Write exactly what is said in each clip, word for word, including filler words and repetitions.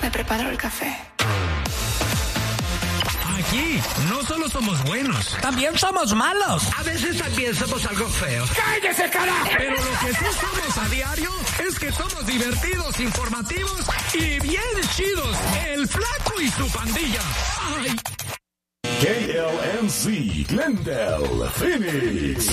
me preparo el café. Aquí no solo somos buenos, también somos malos. A veces también somos algo feos. ¡Cállese, carajo! Pero lo que sí somos a diario es que somos divertidos, informativos y bien chidos. El Flaco y su pandilla. ¡Ay! K L M C, Glendale, Phoenix.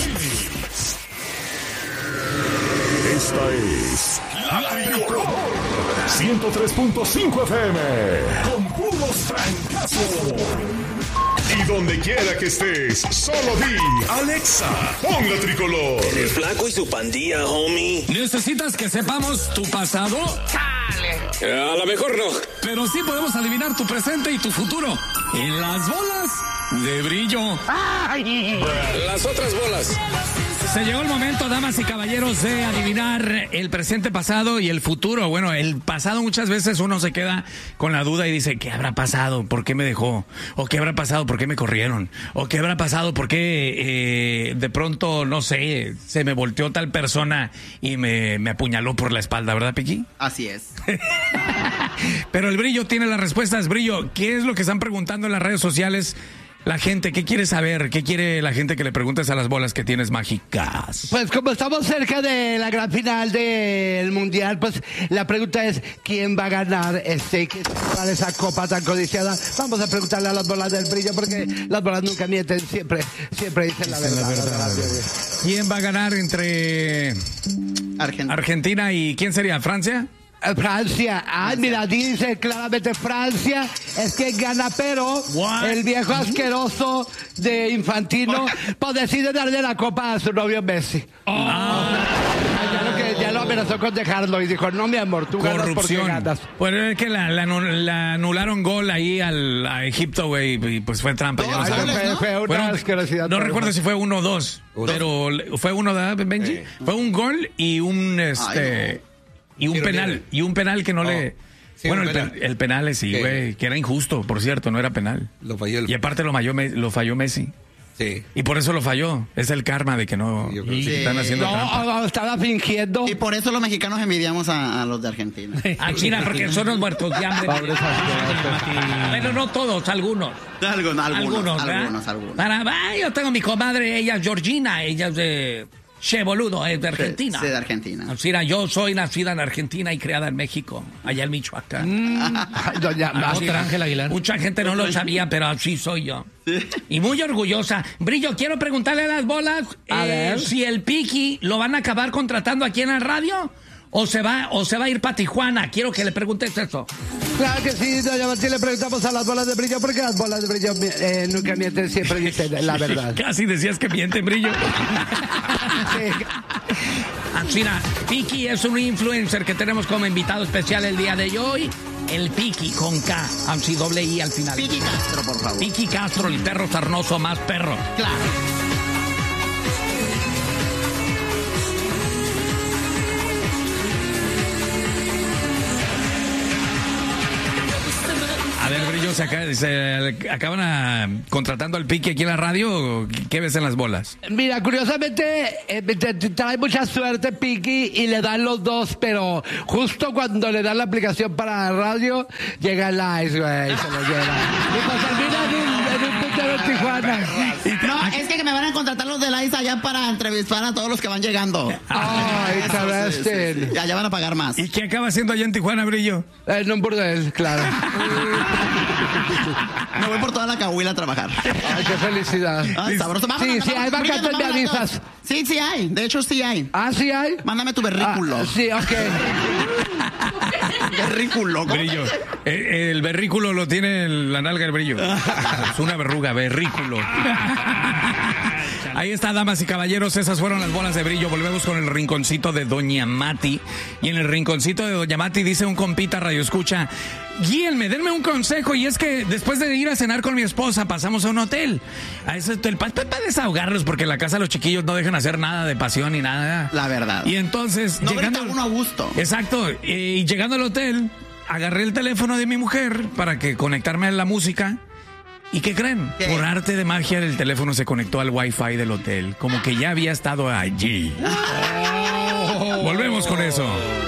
Esta es La Tricolor ciento tres punto cinco F M con puros francazos. Y donde quiera que estés, solo di Alexa, pon La Tricolor. El Flaco y su pandilla, homie. ¿Necesitas que sepamos tu pasado? ¡Chale! A lo mejor no. Pero sí podemos adivinar tu presente y tu futuro. En las bolas de brillo. ¡Ay! Las otras bolas. Se llegó el momento, damas y caballeros, de adivinar el presente, pasado y el futuro. Bueno, el pasado muchas veces uno se queda con la duda y dice, ¿qué habrá pasado? ¿Por qué me dejó? ¿O qué habrá pasado? ¿Por qué me corrieron? ¿O qué habrá pasado? ¿Por qué eh, de pronto, no sé, se me volteó tal persona y me, me apuñaló por la espalda? ¿Verdad, Piqui? Así es. Pero el Brillo tiene las respuestas. Brillo, ¿qué es lo que están preguntando en las redes sociales? La gente, ¿qué quiere saber? ¿Qué quiere la gente que le preguntes a las bolas que tienes mágicas? Pues como estamos cerca de la gran final del Mundial, pues la pregunta es, ¿quién va a ganar este, esa copa tan codiciada? Vamos a preguntarle a las bolas del Brillo, porque las bolas nunca mienten, siempre, siempre dicen la verdad. La verdad. ¿Quién va a ganar entre Argentina. Argentina y quién sería? ¿Francia? Francia, ay, mira, dice claramente Francia, es que gana, pero What? el viejo asqueroso de Infantino pues decide darle la copa a su novio Messi. Oh. Ah. Ya, lo que, ya lo amenazó con dejarlo y dijo, no, mi amor, tú ganas porque ganas. Pues es que la, la, la anularon gol ahí al, a Egipto, güey, y pues fue trampa. No, ya ay, no fue, fue una Fueron, asquerosidad. No recuerdo mal. Si fue uno o dos, ¿Uno? pero fue uno, ¿de Benji? Sí. Fue un gol y un, este... Ay, no. Y un penal, y un penal que no oh. le... Sí, bueno, el, penal. el penal sí, güey, que era injusto, por cierto, no era penal. Lo falló el... Y aparte lo falló, lo falló Messi. Sí. Y por eso lo falló. Es el karma de que no sí. están haciendo no, trampa. No, estaba fingiendo. Y por eso los mexicanos envidiamos a, a los de Argentina. A China, porque son los muertos de hambre. Bueno, no todos, algunos. Algunos, algunos, algunos, algunos. algunos. Para, ah, yo tengo mi comadre, ella es Georgina, ella es de... Che, boludo, es de Argentina. Sí, de Argentina. Así era, yo soy nacida en Argentina y criada en México, allá en Michoacán. Mm. Doña otra Ángel Aguilar. Mucha gente no lo sabía, pero así soy yo. Sí. Y muy orgullosa. Brillo, quiero preguntarle a las bolas a eh, si el Piqui lo van a acabar contratando aquí en la radio o se va o se va a ir para Tijuana. Quiero que le preguntes eso. Claro que sí, doña Martín, le preguntamos a las bolas de Brillo, porque las bolas de Brillo eh, nunca mienten, siempre dicen la verdad. Casi decías que mienten, Brillo. Sí. Mira, Piqui es un influencer que tenemos como invitado especial el día de hoy. El Piqui con K, así doble I al final. Piqui Castro, por favor. Piqui Castro, el perro sarnoso más perro. Claro. A ver, Brillo, ¿se, acaba, se acaban a, contratando al Piqui aquí en la radio? ¿Qué ves en las bolas? Mira, curiosamente, eh, trae mucha suerte Piqui y le dan los dos, pero justo cuando le dan la aplicación para la radio, llega el Ice, güey, y se lo lleva. Y pues termina en un, en un puntero en Tijuana. No, es que me van a contratar los del Ice allá para entrevistar a todos los que van llegando. Ay, oh, sí, sí, sí. Allá van a pagar más. ¿Y qué acaba haciendo allá en Tijuana, Brillo? En un burdel, claro. Me voy por toda la Cahuila a trabajar. Ay, qué felicidad. Ay, sabroso. Vámonos, sí, vámonos, sí, hay vacantes, me avisas. Sí, sí hay. De hecho, sí hay. ¿Ah, sí hay? Mándame tu berrículo. Ah, sí, ok. Berrículo. Brillo. El, el berrículo lo tiene la nalga el Brillo. Es una verruga, berrículo. Ahí está, damas y caballeros, esas fueron las bolas de Brillo. Volvemos con el rinconcito de Doña Mati. Y en el rinconcito de Doña Mati dice un compita radio escucha: guíenme, denme un consejo. Y es que después de ir a cenar con mi esposa, pasamos a un hotel. A ese hotel para pa desahogarlos, porque en la casa los chiquillos no dejan hacer nada de pasión ni nada. La verdad. Y entonces, no llegando uno a gusto. Exacto. Y llegando al hotel, agarré el teléfono de mi mujer para que conectarme a la música. ¿Y qué creen? ¿Qué? Por arte de magia, el teléfono se conectó al Wi-Fi del hotel, como que ya había estado allí. Oh. Volvemos con eso.